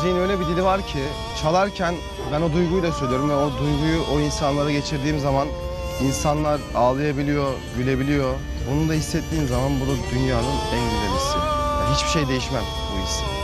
müziğin öyle bir dili var ki çalarken ben o duyguyu da söylüyorum ve o duyguyu o insanlara geçirdiğim zaman insanlar ağlayabiliyor, gülebiliyor. Bunu da hissettiğin zaman bu da dünyanın en güzel hissi. Yani hiçbir şey değişmem bu hissi.